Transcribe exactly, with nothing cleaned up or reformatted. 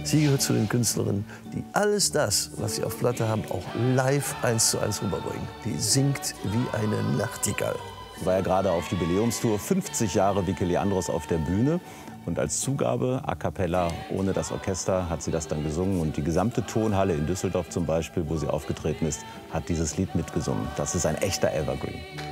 Sie gehört zu den Künstlerinnen, die alles das, was sie auf Platte haben, auch live eins zu eins rüberbringen. Die singt wie eine Nachtigall. Sie war ja gerade auf Jubiläumstour, fünfzig Jahre Vicky Leandros auf der Bühne. Und als Zugabe, a cappella, ohne das Orchester, hat sie das dann gesungen. Und die gesamte Tonhalle in Düsseldorf zum Beispiel, wo sie aufgetreten ist, hat dieses Lied mitgesungen. Das ist ein echter Evergreen.